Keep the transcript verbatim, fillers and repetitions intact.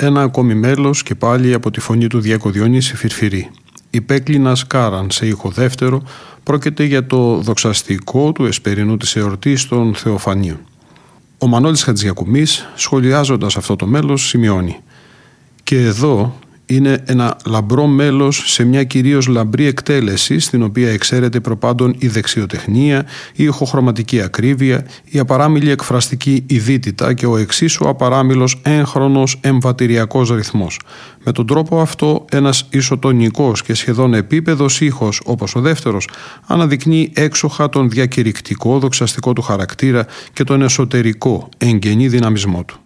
ένα ακόμη μέλος και πάλι από τη φωνή του Διακοδιονύση Φυρφυρή. Η Πέκλινας Κάραν σε ήχο δεύτερο, πρόκειται για το δοξαστικό του εσπερινού της εορτής των Θεοφανίων. Ο Μανώλης Χατζιακουμής, σχολιάζοντας αυτό το μέλος, σημειώνει: «Και εδώ είναι ένα λαμπρό μέλος σε μια κυρίως λαμπρή εκτέλεση, στην οποία εξαίρεται προπάντων η δεξιοτεχνία, η ηχοχρωματική ακρίβεια, η απαράμιλη εκφραστική ειδίτητα και ο εξίσου απαράμιλος έγχρονος εμβατηριακός ρυθμός. Με τον τρόπο αυτό ένας ισοτονικός και σχεδόν επίπεδος ήχος, όπως ο δεύτερος, αναδεικνύει έξοχα τον διακηρυκτικό δοξαστικό του χαρακτήρα και τον εσωτερικό εγγενή δυναμισμό του».